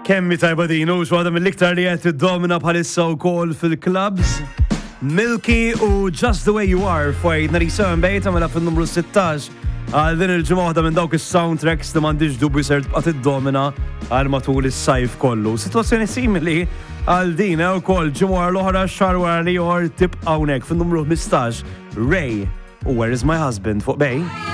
Kemmi tajba din, u xwada mill-iktar li qed iddomina bħalissa wkoll fil-clubs. Milky u Just the Way You Are f'wejt narisem bejt għamela fin-numru 16 għal din il-ġimgħa waħda minn dawk is-soundtracks li m'għandix dubju ser tibqa' tiddomina għal matul is-sajf kollu. Sitwazzjoni simili għal din wkoll ġimgħa l-oħra xahar wara li ieħor tibqa' hawnhekk fin-numru 15 Ray u Where Is My Husband fuq bej.